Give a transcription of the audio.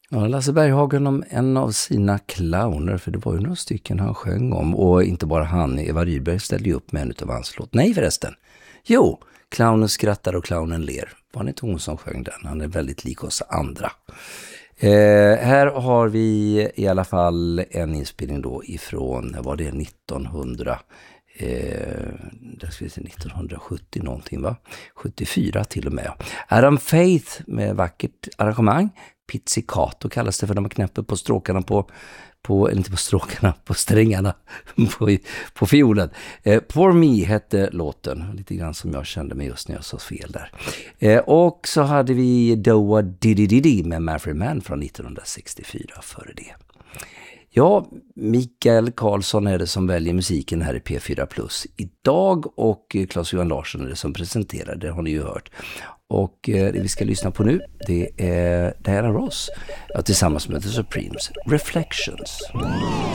Ja, Lasse Berghagen om en av sina clowner, för det var ju några stycken han sjöng om. Och inte bara han, Eva Rydberg ställde ju upp med en utav hans låt. Nej förresten. Jo, clownen skrattar och clownen ler. Var det inte hon som sjöng den? Han är väldigt lik oss andra. Här har vi i alla fall en inspelning då ifrån, var det 1970 någonting va? 74 till och med. Adam Faith med vackert arrangemang. Pizzicato kallas det för när man knäpper på stråkarna eller inte på stråkarna, på strängarna på fiolen. Pour Me hette låten, lite grann som jag kände mig just när jag sa fel där. Och så hade vi Doa Diddy Diddy med Manfred Mann från 1964 före det. Ja, Mikael Karlsson är det som väljer musiken här i P4 idag och Claes-Johan Larsson är det som presenterar, det har ni ju hört. Och det vi ska lyssna på nu, det är Diana Ross tillsammans med The Supremes, Reflections.